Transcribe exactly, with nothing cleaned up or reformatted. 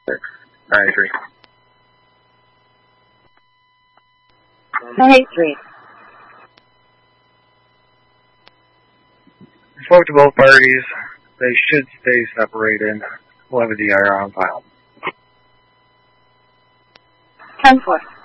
I agree. I agree. Spoke to both parties. They should stay separated. We'll have a D I R on file. ten four.